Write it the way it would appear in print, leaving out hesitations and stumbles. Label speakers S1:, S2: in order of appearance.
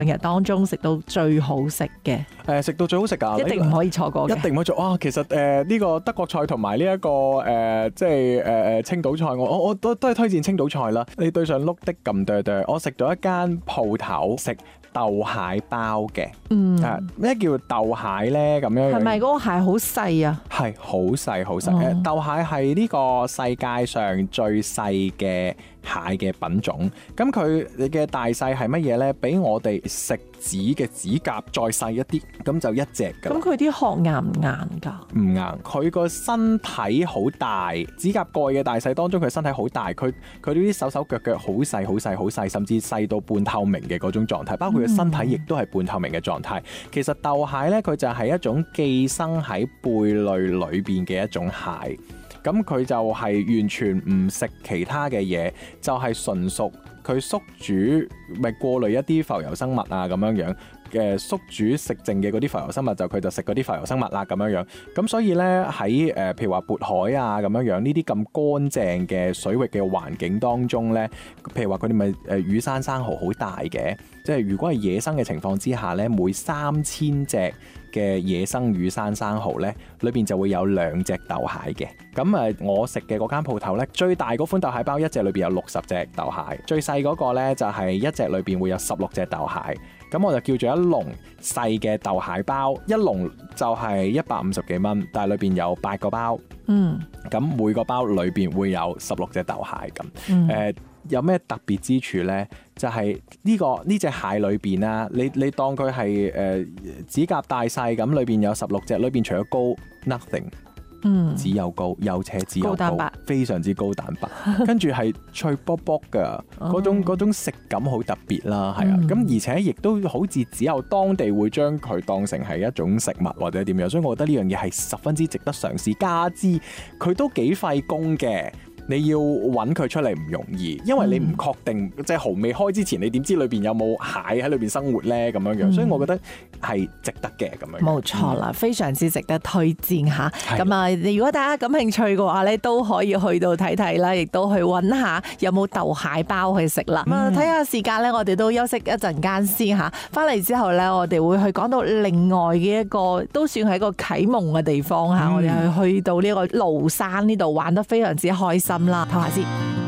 S1: 日當中食到最好食嘅。
S2: 食到最好食㗎，
S1: 一定唔可以錯過嘅。
S2: 一定唔可以錯。其實呢個德國菜同埋呢一個即係青島菜，我都係推薦青島菜啦。你對上碌的咁對，我食到一間鋪頭食豆蟹包嘅。咩叫豆蟹咧？咁樣
S1: 係咪嗰個蟹好細啊？
S2: 係好細好細。豆蟹係呢個世界上最細嘅蟹嘅品種。咁佢嘅大細係乜嘢咧？比我哋食指嘅指甲再細一啲，咁就一隻㗎。
S1: 咁佢啲殼硬唔硬㗎？
S2: 唔硬，佢個身體好大，指甲蓋嘅大細當中，佢身體好大，佢呢啲手手腳腳好細好細好細，甚至細到半透明嘅嗰種狀態，包括佢身體亦都係半透明嘅狀態。其實豆蟹呢，佢就係一種寄生喺貝類裏邊嘅一種蟹，咁佢就係完全唔食其他嘅嘢，就係純屬佢宿主咪過濾一啲浮游生物啊咁樣嘅宿主食剩嘅嗰啲浮游生物，佢就食嗰啲浮游生物啦咁樣。咁所以咧喺譬如話渤海啊咁樣呢啲咁乾淨嘅水域嘅環境當中咧，譬如話佢哋咪雨山生蠔好大嘅，即係如果係野生嘅情況之下咧，每3000隻嘅野生雨山生蠔咧，裏邊就會有2隻豆蟹嘅。咁我食嘅嗰間鋪頭咧，最大嗰款豆蟹包一隻裏邊有60隻豆蟹，最細嗰個咧就係一隻裏邊會有16隻豆蟹。咁我就叫做一籠細嘅豆蟹包，一籠就係150幾蚊，但係裏邊有8個包。咁每個包裏邊會有16隻豆蟹咁。有咩特別之處呢？就係呢隻蟹裏邊啦，你當佢係指甲大細咁，裏邊有16隻，裏邊除咗膏 nothing。只有膏，有且只有膏，
S1: 高蛋白，
S2: 非常之高蛋白，跟住係脆卜卜噶，嗰種食感好特別啦，係啊，咁而且亦都好似只有當地會將佢當成係一種食物或者點樣，所以我覺得呢樣嘢係十分之值得嘗試，加之佢都幾費工嘅。你要揾佢出嚟唔容易，因為你唔確定即係蠔未開之前，你點知裏邊有冇蟹喺裏邊生活咧？咁樣，所以我覺得係值得嘅咁樣。
S1: 冇錯啦，非常之值得推薦下。咁啊，如果大家感興趣嘅話咧，都可以去到睇睇啦，亦都去揾下有冇豆蟹包去食啦。咁啊，睇下時間咧，我哋都休息一陣間先嚇。翻嚟之後咧，我哋會去講到另外嘅一個都算係一個啟蒙嘅地方嚇。我哋係去到呢個廬山呢度玩得非常之開心啦，唞下先。